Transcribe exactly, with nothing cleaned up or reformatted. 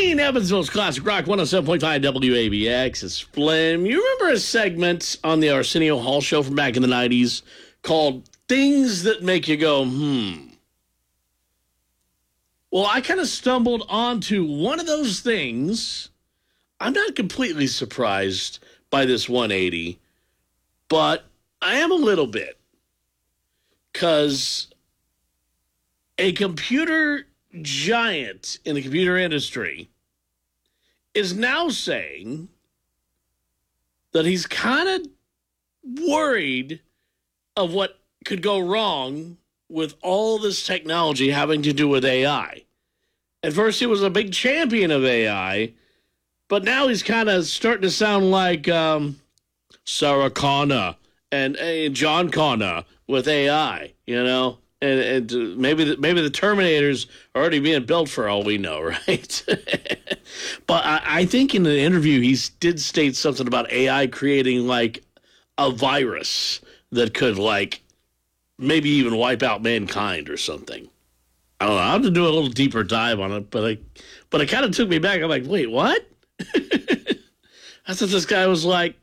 Dean, Evansville's Classic Rock, one oh seven point five W A B X. It's Flim. You remember a segment on the Arsenio Hall show from back in the nineties called Things That Make You Go, hmm. Well, I kind of stumbled onto one of those things. I'm not completely surprised by this one eighty, but I am a little bit. Because a computer giant in the computer industry is now saying that he's kind of worried of what could go wrong with all this technology having to do with A I. At first, he was a big champion of A I, but now he's kind of starting to sound like um, Sarah Connor and uh, John Connor with A I, you know? And, and maybe the, maybe the Terminators are already being built for all we know, right? But I, I think in the interview he did state something about A I creating like a virus that could like maybe even wipe out mankind or something. I don't know. I'll have to do a little deeper dive on it, but I, but it kind of took me back. I'm like, wait, what? I thought this guy was like